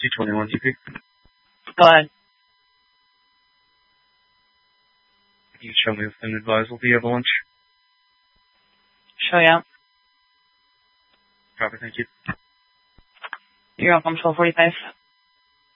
221 TP. Go ahead. Can you show me within advisal the avalanche? Show ya. Copy, thank you. You're welcome, 1245.